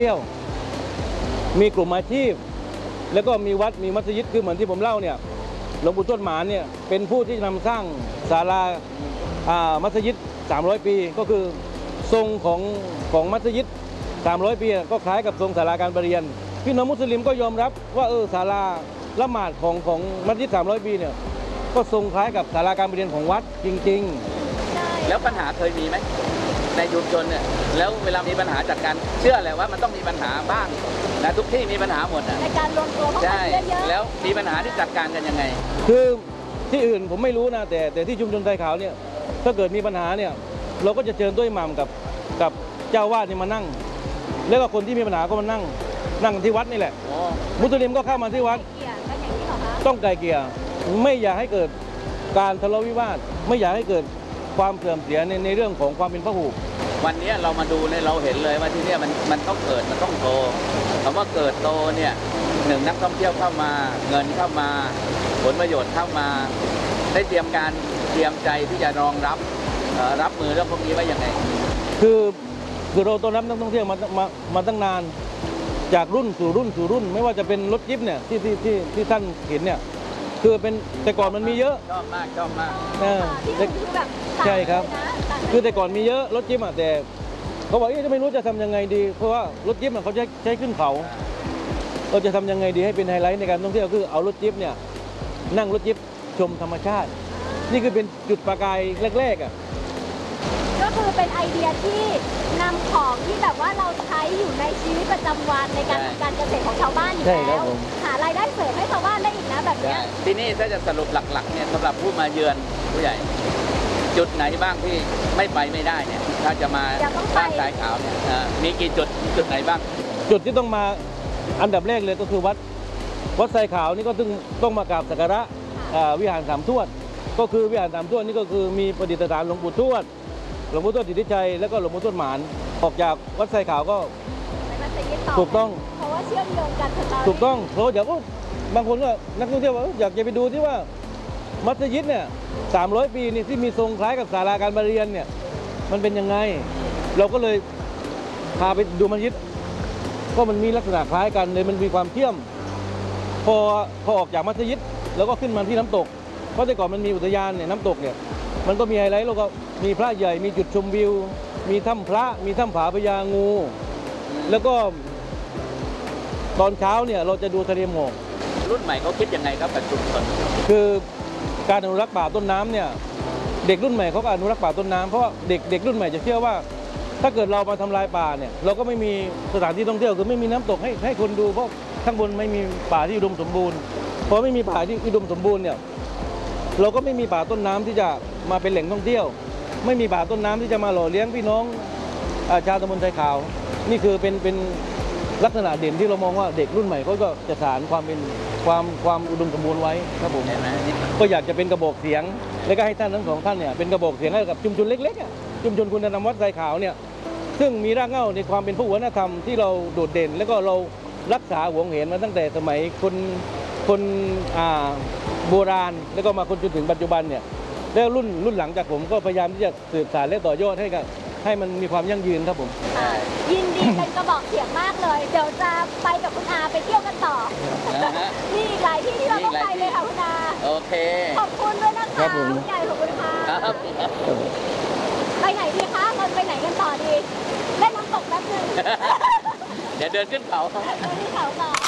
เที่ยวมีกลุ่มอาชีพแล้วก็มีวัดมีมัสยิดคือเหมือนที่ผมเล่าเนี่ยหลวงปู่ทวดหมานเนี่ยเป็นผู้ที่นำสร้างศาลามัสยิด300 ปีก็คือทรงของมัสยิด300 ปีก็คล้ายกับทรงศาลาการประเรียนพี่น้องมุสลิมก็ยอมรับว่าศาลาละหมาดของมัสยิด300 ปีเนี่ยก็ทรงคล้ายกับศาลาการประเรียนของวัดจริงๆแล้วปัญหาเคยมีไหมในชุมชนเนี่ยแล้วเวลามีปัญหาจัดการเชื่อแหละว่ามันต้องมีปัญหาบ้างนะทุกที่มีปัญหาหมดในการรวมตัวของคนเยอะๆแล้วมีปัญหาที่จัดการกันยังไงคือที่อื่นผมไม่รู้นะแต่ที่ชุมชนไทยขาวเนี่ยถ้าเกิดมีปัญหาเนี่ยเราก็จะเชิญด้วยหม่ำกับเจ้าวาดนี่มานั่งแล้วก็คนที่มีปัญหาก็มานั่งที่วัดนี่แหละมุสลิมก็เข้ามาที่วัดต้องไกลเกลี่ยไม่อยากให้เกิดการทะเลาะวิวาทไม่อยากให้เกิดความเสื่อมเสียในเรื่องของความเป็นพหูวันนี้เรามาดูเนี่ยเราเห็นเลยว่าที่นี่มันต้องเกิดมันต้องโตคำว่าเกิดโตเนี่ย1นักท่องเที่ยวเข้ามาเงินเข้ามาผลประโยชน์เข้ามาได้เตรียมใจที่จะรองรับมือเรื่องพวกนี้ไว้ยังไงคือเราต้อนรับนักท่องเที่ยวมาตั้งนานจากรุ่นสู่รุ่นไม่ว่าจะเป็นรถจิ๊บเนี่ยที่ท่านเห็นเนี่ยคือเป็นแต่ก่อนมันมีเยอะชอบมากใช่ครับคือแต่ก่อนมีเยอะรถจิ๊บแต่เขาบอกจะไม่รู้จะทำยังไงดีเพราะว่ารถจิ๊บเขาใช้ขึ้นเขาเราจะทำยังไงดีให้เป็นไฮไลท์ในการท่องเที่ยวคือเอารถจิ๊บเนี่ยนั่งรถจิ๊บชมธรรมชาตินี่คือเป็นจุดประกายแรกก็คือเป็นไอเดียที่นำของที่แบบว่าเราใช้อยู่ในชีวิตประจำวันในการทำการเกษตรของชาวบ้านอยู่แล้วหารายได้เสริมให้ชาวบ้านได้อีกนะแบบนี้ที่นี่ถ้าจะสรุปหลักๆเนี่ยสำหรับผู้มาเยือนผู้ใหญ่จุดไหนบ้างที่ไม่ได้เนี่ยถ้าจะมาบ้านทรายขาวเนี่ยมีกี่จุดไหนบ้างจุดที่ต้องมาอันดับแรกเลยก็คือวัดทรายขาวนี่ก็ต้องมากราบสักการะวิหารสามทวดก็คือวิหารสามทวดนี่ก็คือมีประดิษฐานหลวงปู่ทวดสิทธิชัยแล้วก็หลวงปู่ทวดหมานออกจากวัดทรายขาวก็ถูกต้องเพราะว่าเชื่อมโยงกันถูกต้องเพราะเดี๋ยวบางคนก็นักท่องเที่ยวอยากจะไปดูที่ว่ามัสยิดเนี่ย300 ปีนี่ที่มีทรงคล้ายกับศาลาการประเรียนเนี่ยมันเป็นยังไงเราก็เลยพาไปดูมัสยิดก็มันมีลักษณะคล้ายกันเลยมันมีความเชื่อมพอออกจากมัสยิดแล้วก็ขึ้นมาที่น้ำตกเพราะแต่ก่อนมันมีอุทยานเนี่ยน้ำตกเนี่ยมันก็มีไฮไลท์แล้วก็มีพระใหญ่มีจุดชมวิวมีถ้ำพระมีถ้ำผาพญางูแล้วก็ตอนเช้าเนี่ยเราจะดูทะเลหมอกรุ่นใหม่เขาคิดยังไงครับกับชุมชนคือการอนุรักษ์ป่าต้นน้ำเนี่ยเด็กรุ่นใหม่เขาก็อนุรักษ์ป่าต้นน้ำเพราะเด็กรุ่นใหม่จะเชื่อว่าถ้าเกิดเรามาทำลายป่าเนี่ยเราก็ไม่มีสถานที่ท่องเที่ยวคือไม่มีน้ำตกให้คนดูเพราะข้างบนไม่มีป่าที่อุดมสมบูรณ์พอไม่มีป่าที่อุดมสมบูรณ์เนี่ยเราก็ไม่มีป่าต้นน้ำที่จะมาเป็นแหล่งท่องเที่ยวไม่มีป่าต้นน้ำที่จะมาหล่อเลี้ยงพี่น้องชาวตำบลไทยขาวนี่คือเป็นลักษณะเด่นที่เรามองว่าเด็กรุ่นใหม่เขาก็จะสานความเป็นความอุดมสมบูรณ์ไว้ครับผมก็อยากจะเป็นกระบอกเสียงและก็ให้ท่านทั้งสองท่านเนี่ยเป็นกระบอกเสียงให้กับชุมชนเล็กๆชุมชนคุณธรรมวัดไทยขาวเนี่ยซึ่งมีรากเหง้าในความเป็นพหุวัฒนธรรมที่เราโดดเด่นแล้วก็เรารักษาหวงเห็นมาตั้งแต่สมัยคนโบราณแล้วก็มาจนถึงปัจจุบันเนี่ยแล้วรุ่นหลังจากผมก็พยายามที่จะสืบสานและต่อยอดให้มันมีความยั่งยืนครับผมยินดีเป็นกระบอกเสียงมากเลยเดี๋ยวจะไปกับคุณอาไปเที่ยวกันต่อนี่หลายที่ที่เราต้องไปเลยค่ะคุณอาโอเคขอบคุณด้วยนะคะผู้ใหญ่ขอบคุณค่ะไปไหนดีคะเราไปไหนกันต่อดีเล่นน้ำตกแป๊บนึงเดี๋ยวเดินขึ้นเขาต่อ